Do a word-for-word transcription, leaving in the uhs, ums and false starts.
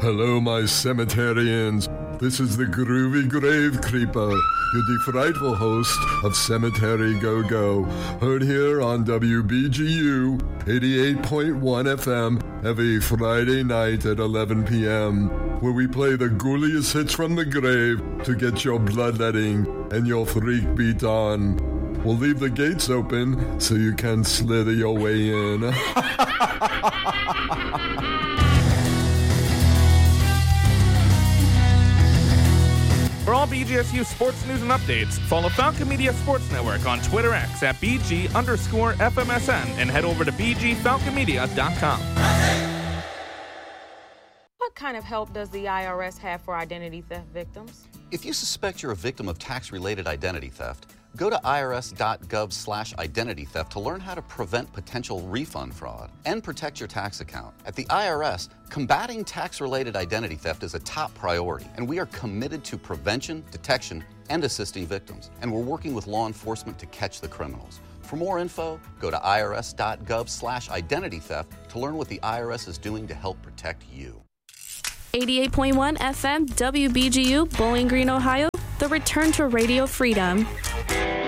Hello, my cemeterians. This is the Groovy Grave Creeper, your defrightful host of Cemetery Go-Go, heard here on W B G U eighty-eight point one F M every Friday night at eleven p.m., where we play the ghouliest hits from the grave to get your bloodletting and your freak beat on. We'll leave the gates open so you can slither your way in. For all B G S U sports news and updates, follow Falcon Media Sports Network on Twitter X at BG underscore FMSN and head over to b g falcon media dot com. What kind of help does the I R S have for identity theft victims? If you suspect you're a victim of tax-related identity theft, go to irs.gov slash identity theft to learn how to prevent potential refund fraud and protect your tax account. At the I R S, combating tax-related identity theft is a top priority, and we are committed to prevention, detection, and assisting victims. And we're working with law enforcement to catch the criminals. For more info, go to irs.gov slash identity theft to learn what the I R S is doing to help protect you. eighty-eight point one F M W B G U, Bowling Green, Ohio, the return to Radio Freedom.